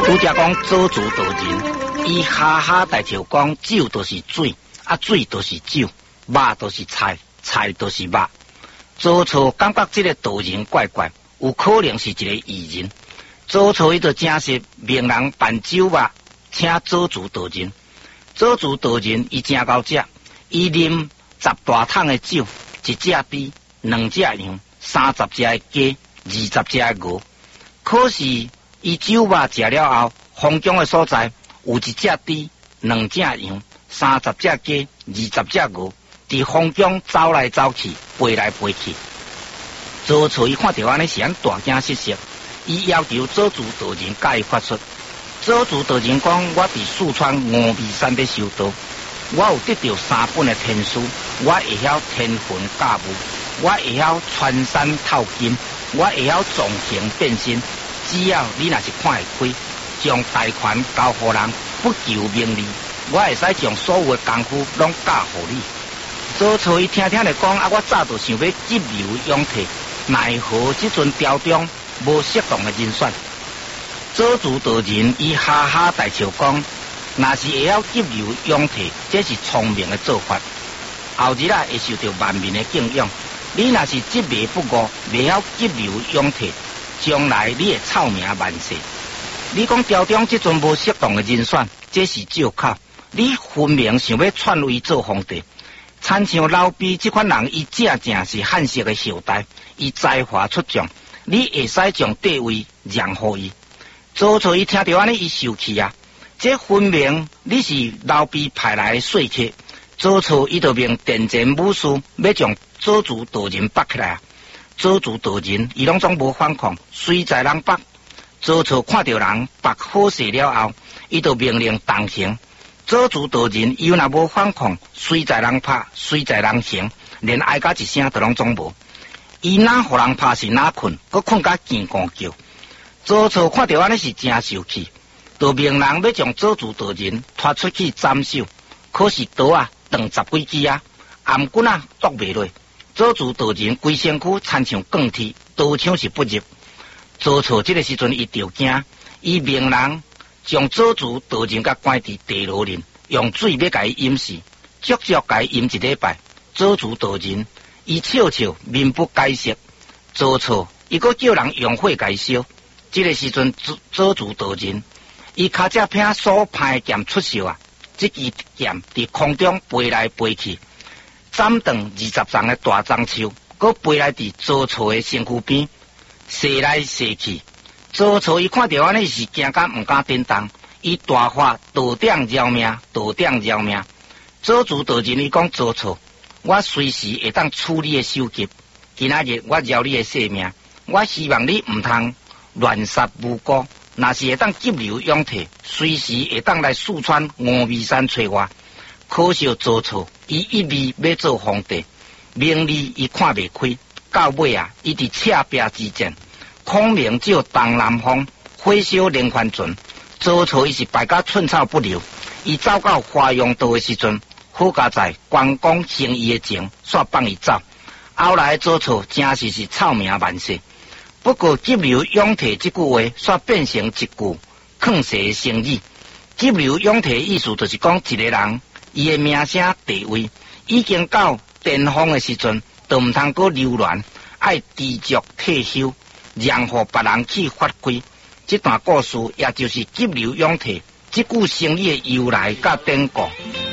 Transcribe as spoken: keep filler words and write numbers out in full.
拄则讲祖祖道人，伊哈哈大笑讲酒就是水，啊水就是酒，肉就是菜，菜就是肉。祖祖感觉这个道人怪怪，有可能是一个异人。祖祖伊就正式命人办酒肉，请祖祖道人。祖祖道人伊真够食，伊啉十大桶的酒，一只猪，两只羊，三十只的鸡，二十只的鹅。可是伊酒肉食了后，风江的所在有一只猪，两只羊，三十只鸡，二十只鹅，伫风江走来走去，飞来飞去。祖祖伊看到安尼是安大惊失色，伊要求祖祖道人甲伊发出。祖祖道人讲：我伫四川峨眉山咧修道，我有得到三本的天书，我会晓天魂驾雾，我会晓穿山透金，我会晓纵形变身。只要你若是看会开，将大权交予人，不求名利，我会使将所有的功夫拢教予你。祖祖伊听听咧讲，啊，我早就想要急流勇退，奈何即阵朝中无适当的人选。祖祖道人伊哈哈大笑讲，若是会晓急流勇退，这是聪明的做法，后日啊会受到万民的敬仰。你若是执迷不悟，袂晓急流勇退，将来你会臭名万世。你讲朝中即阵无适当的人选，这是借口。你分明想要篡位做皇帝，参像老毕这款人，伊正正是汉室的后代，伊才华出众，你会使将地位让予伊。祖祖伊听到安尼，伊受气啊！这分明你是老毕派来的说客。祖祖伊就命殿前武士要将祖祖道人绑起来啊！祖祖道人伊拢总无反抗，随在人绑。祖祖看到人绑好势了后，伊就命令动刑。祖祖道人伊若无反抗，随在人拍，随在人刑，连哀甲一声都拢总无。伊哪互人拍是哪困，佮困甲见光叫。祖祖看到安尼是真受气，就命人要将祖祖道人拖出去斩首。可是刀啊断十几支啊，颔棍啊剁袂落。祖祖道人规身躯参像钢铁，刀枪是不入。祖祖这个时阵伊着惊，伊命人将祖祖道人甲关伫地牢里，用水要甲伊淹死，足足甲伊淹一礼拜。祖祖道人伊笑笑面不改色，祖祖伊阁叫人用火甲伊烧。这个时阵，祖祖道人伊脚只片所派剑出鞘啊！这支剑伫空中飞来飞去，斩断二十丈的大樟树，佮飞来伫祖祖的身躯边，射来射去。祖祖伊看到安尼是惊甲毋敢点动，伊大发道顶饶命，道顶饶命。祖祖道人伊讲祖祖，我随时会当处理的首级，今仔日我饶你的性命，我希望你毋通乱杀无辜，若是会当急流勇退，随时会当来四川峨眉山找我。可惜祖祖伊一味要做皇帝，名利伊看袂开，到尾啊，伊伫赤壁之战，孔明只有东南方火烧连环船，祖祖伊是败甲寸草不留。伊走到华阳道的时阵，好佳在关公兴伊的情，煞放伊走。后来祖祖真是是臭名万世。不过急流勇退这句话，煞变成一句抗世的成语。急流勇退的意思就是讲，一个人伊的名声地位已经到巅峰的时阵，就毋通阁留恋，爱知足退休，让予别人去发挥。这段故事也就是急流勇退这句成语的由来甲典故。